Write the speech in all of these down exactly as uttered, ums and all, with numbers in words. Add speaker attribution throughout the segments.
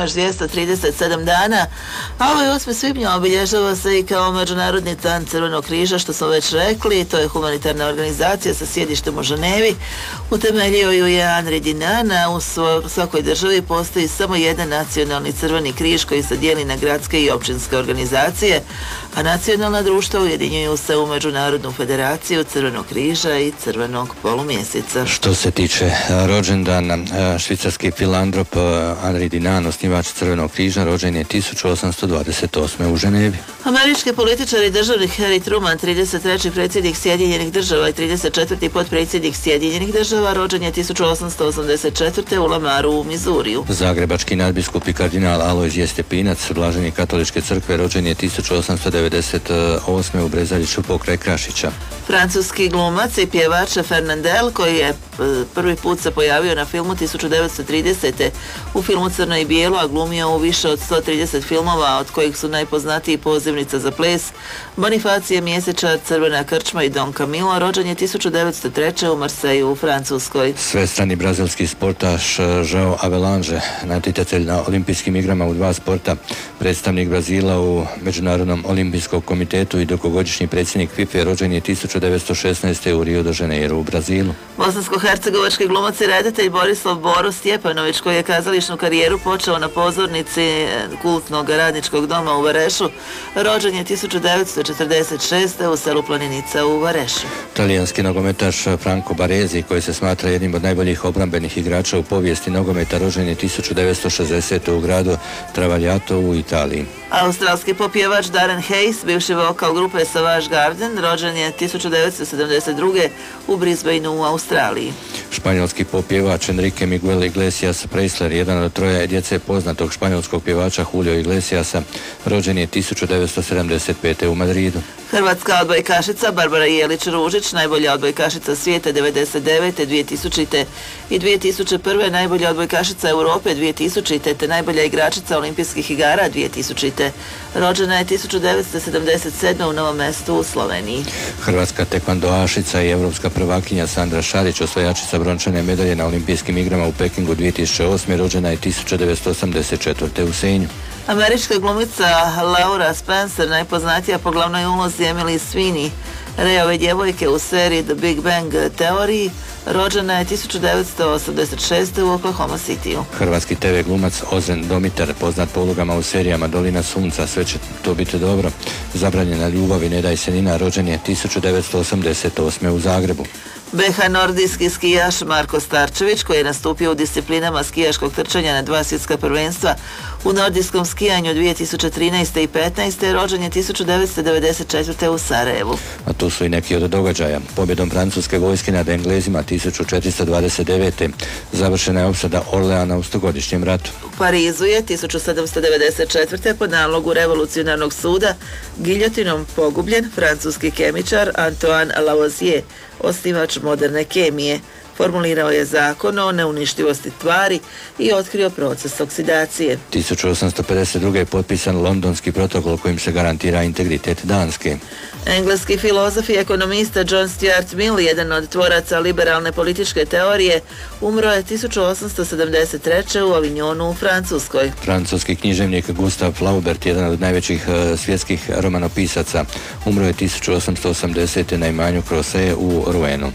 Speaker 1: baš dvjesto trideset sedam dana, a ovaj osmi svibnja obilježava se i kao Međunarodni dan Crvenog križa, što smo već rekli. To je humanitarna organizacija sa sjedištem u Ženevi. Utemeljio ju je Henri Dunant. U svakoj državi postoji samo jedan nacionalni Crveni križ koji se dijeli na gradske i općinske organizacije, a nacionalna društva ujedinjuju se u Međunarodnu federaciju Crvenog križa i Crvenog polumjeseca.
Speaker 2: Što se tiče rođendana, švicarski filantrop Henri Dunant, osnivač Crvenog križa, rođen je tisuću osamsto dvadeset osme u Ženevi.
Speaker 1: Američki političar i državnik Harry Truman, trideset treći predsjednik Sjedinjenih država i trideset četvrti potpredsjednik Sjedinjenih država, rođen je tisuću osamsto osamdeset četvrte u Lamaru u Mizuriju.
Speaker 2: Zagrebački nadbiskup i kardinal Alojzije Stepinac, blaženik katoličke crkve, rođen je tisuću osamsto devedeset osme u Brezaliću pokraj Krašića.
Speaker 1: Francuski glumac i pjevač Fernandel, koji je prvi put se pojavio na filmu tisuću devetsto tridesete u filmu Crno i bijelo, a glumio u više od sto trideset filmova, od kojih su najpoznatiji Pozivnica za ples, Bonifacije Mjesečar, Crvena krčma i Don Camilo, rođen je tisuću devetsto treće u Marseju u Francuskoj.
Speaker 2: Svestrani brazilski sportaš João Avelange, natjecatelj na olimpijskim igrama u dva sporta, predstavnik Brazila u Međunarodnom olimpijskom komitetu i dugogodišnji predsjednik FIFA, rođen je tisuću devetsto šesnaeste u Rio de Janeiro u Brazilu.
Speaker 1: Bosansko-hercegovački glumac i redatelj Borislav Boro Stjepanović, koji je kazališnu karijeru počeo na pozornici kultnog radničkog doma u Varešu, rođen je tisuću devetsto četrdeset šeste u selu Planinica u Varešu.
Speaker 2: Talijanski nogometaš Franco Baresi, koji se smatra jednim od najboljih obrambenih igrača u povijesti nogometa, rođen je tisuću devetsto šezdesete u gradu Travagliato u Italiji.
Speaker 1: Australski popjevač Darren Hayes, bivši vokal grupe Savage Garden, rođen je tisuću devetsto sedamdeset druge u Brisbaneu u Australiji.
Speaker 2: Španjolski popjevač Enrique Miguel Iglesias Preisler, jedan od troje djece poznatog španjolskog pjevača Julio Iglesiasa, rođen je tisuću devetsto sedamdeset pete u Madridu.
Speaker 1: Hrvatska odbojkašica Barbara Jelić-Ružić, najbolja odbojkašica svijeta devedeset devete, dvije tisućite i dvije tisuće prve, najbolja odbojkašica Europe dvije tisućite, te najbolja igračica olimpijskih igara dvije tisućite. Rođena je tisuću devetsto sedamdeset sedme u Novom Mestu u Sloveniji.
Speaker 2: Hrvatska tekvandoašica i evropska prvakinja Sandra Šarić, osvajačica brončane medalje na olimpijskim igrama u Pekingu dvije tisuće osme, rođena je tisuću devetsto osamdeset četvrte u Senju.
Speaker 1: Američka glumica Laura Spencer, najpoznatija po glavnoj ulozi Emily Sweeney, Rayove djevojke u seriji The Big Bang Theory, rođena je tisuću devetsto osamdeset šeste u Oklahoma Cityu.
Speaker 2: Hrvatski te ve glumac Ozren Domitar, poznat po ulogama u serijama Dolina sunca, Sve će to biti dobro, Zabranjena ljubav i Ne daj se Nina, rođen je tisuću devetsto osamdeset osme u Zagrebu.
Speaker 1: be ha nordijski skijaš Marko Starčević, koji je nastupio u disciplinama skijaškog trčanja na dva svjetska prvenstva u nordijskom skijanju dvije tisuće trinaeste i petnaeste, rođen je tisuću devetsto devedeset četvrte u Sarajevu.
Speaker 2: A tu su i neki od događaja. Pobjedom francuske vojske nad Englezima tisuću četiristo dvadeset devete. završena je opsada Orleana u stogodišnjem ratu.
Speaker 1: U Parizu je tisuću sedamsto devedeset četvrte po nalogu revolucionarnog suda giljotinom pogubljen francuski kemičar Antoine Lavoisier, osnivač moderne kemije. Formulirao je zakon o neuništivosti tvari i otkrio proces oksidacije.
Speaker 2: tisuću osamsto pedeset druge je potpisan Londonski protokol kojim se garantira integritet Danske.
Speaker 1: Engleski filozof i ekonomista John Stuart Mill, jedan od tvoraca liberalne političke teorije, umro je tisuću osamsto sedamdeset treće u Avignonu u Francuskoj.
Speaker 2: Francuski književnik Gustave Flaubert, jedan od najvećih uh, svjetskih romanopisaca, umro je tisuću osamsto osamdesete na imanju Crozet u Rouenu.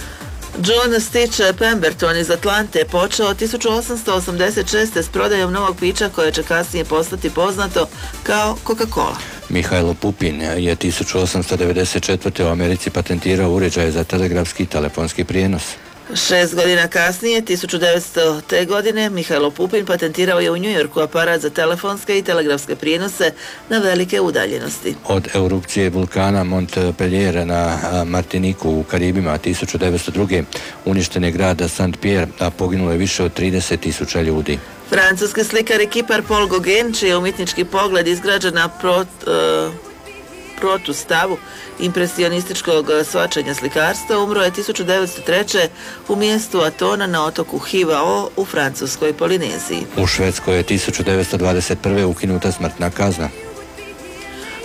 Speaker 1: John Stitch Pemberton iz Atlante počeo tisuću osamsto osamdeset šeste s prodajom novog pića koje će kasnije postati poznato kao Coca-Cola.
Speaker 2: Mihajlo Pupin je tisuću osamsto devedeset četvrte u Americi patentirao uređaje za telegrafski i telefonski prijenos.
Speaker 1: Šest godina kasnije, tisuću devetstote godine, Mihajlo Pupin patentirao je u Njujorku aparat za telefonske i telegrafske prijenose na velike udaljenosti.
Speaker 2: Od erupcije vulkana Montpellier na Martiniku u Karibima tisuću devetsto druge uništen je grad Saint-Pierre, a poginulo je više od trideset tisuća ljudi.
Speaker 1: Francuski slikar i kipar Paul Gauguin, čiji je umjetnički pogled izgrađen na prot, uh, protustavu impresionističkog shvaćanja slikarstva, umro je tisuću devetsto treće u mjestu Atona na otoku Hivao u francuskoj Polineziji.
Speaker 2: U Švedskoj je tisuću devetsto dvadeset prve ukinuta smrtna kazna.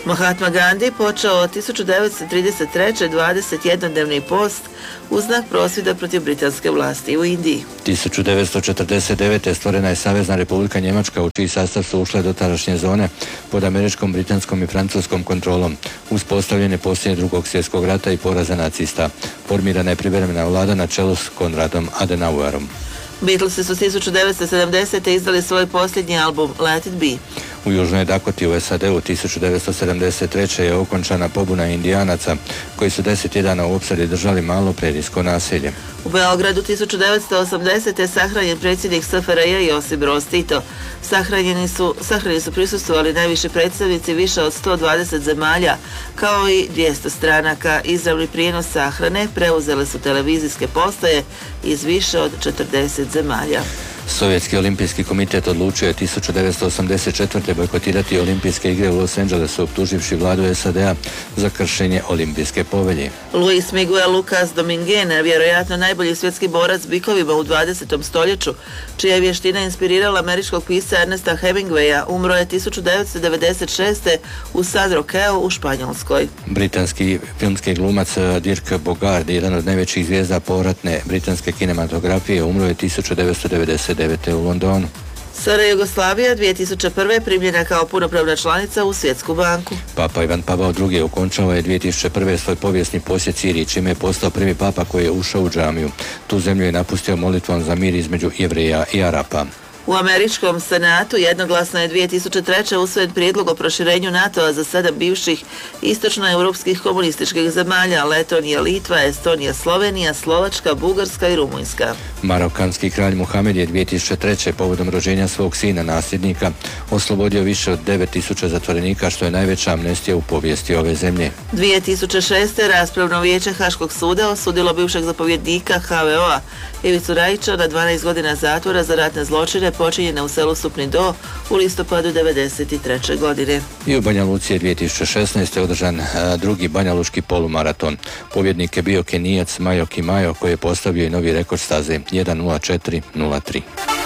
Speaker 1: Mahatma Gandhi počeo tisuću devetsto trideset treće. dvadesetjednodnevni post u znak prosvjeda protiv britanske vlasti u Indiji.
Speaker 2: tisuću devetsto četrdeset devete. stvorena je Savezna Republika Njemačka u čiji sastav su ušle dotadašnje zone pod američkom, britanskom i francuskom kontrolom. Uspostavljen je poslije drugog svjetskog rata i poraza nacista. Formirana je privremena vlada na čelu s Konradom Adenauerom.
Speaker 1: Beatlesi su tisuću devetsto sedamdesete. izdali svoj posljednji album Let It Be.
Speaker 2: U Južnoj Dakoti u S A D-u tisuću devetsto sedamdeset treće. je okončana pobuna Indijanaca koji su deset tjedana u opsadi držali malo prerijsko naselje.
Speaker 1: U Beogradu tisuću devetsto osamdesete. sahranjen predsjednik S F R J Josip Broz Tito. Sahranjeni su, sahranjeni su prisustvovali najviši predstavnici više od sto dvadeset zemalja, kao i dvjesto stranaka. Izravni prijenos sahrane preuzele su televizijske postaje iz više od četrdeset zemalja.
Speaker 2: Sovjetski olimpijski komitet odlučio je tisuću devetsto osamdeset četvrte. bojkotirati olimpijske igre u Los Angelesu, optuživši vladu S A D-a za kršenje olimpijske povelje.
Speaker 1: Luis Miguel Lucas Dominguez, vjerojatno najbolji svjetski borac s bikovima u dvadesetom stoljeću, čija je vještina inspirirala američkog pisca Ernesta Hemingwaya, umro je tisuću devetsto devedeset šeste. u San Roqueu u Španjolskoj.
Speaker 2: Britanski filmski glumac Dirk Bogarde, jedan od najvećih zvijezda povratne britanske kinematografije, umro je tisuću devetsto devedeset devete. u Londonu.
Speaker 1: S R Jugoslavija dvije tisuće prve. primljena kao punopravna članica u Svjetsku banku.
Speaker 2: Papa Ivan Pavao drugi. okončao je dvije tisuće prve. svoj povijesni posjet Siriji, čime je postao prvi papa koji je ušao u džamiju. Tu zemlju je napustio molitvom za mir između Jevreja i Arapa.
Speaker 1: U američkom senatu jednoglasno je dvije tisuće treće. usvojen prijedlog o proširenju NATO-a za sedam bivših istočnoeuropskih komunističkih zemalja: Letonija, Litva, Estonija, Slovenija, Slovačka, Bugarska i Rumunjska.
Speaker 2: Marokanski kralj Muhamed je dvije tisuće treće. povodom rođenja svog sina nasljednika oslobodio više od devet tisuća zatvorenika, što je najveća amnestija u povijesti ove zemlje.
Speaker 1: dvije tisuće šeste. raspravno vijeće Haškog suda osudilo bivšeg zapovjednika H V O-a Ivicu Rajića na dvanaest godina zatvora za ratne zločine počinjene u selu Supni Do u listopadu devedeset treće. godine.
Speaker 2: I u Banja Luci je dvije tisuće šesnaeste. održan a, drugi Banja Lučki polumaraton. Pobjednik je bio Kenijac Majo Kimajo koji je postavio i novi rekord staze jedan nula četiri nula tri.